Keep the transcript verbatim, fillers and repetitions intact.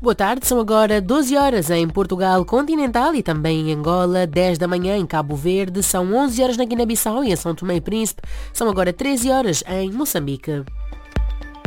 Boa tarde, são agora doze horas em Portugal continental e também em Angola, dez da manhã em Cabo Verde, são onze horas na Guiné-Bissau e em São Tomé e Príncipe, são agora treze horas em Moçambique.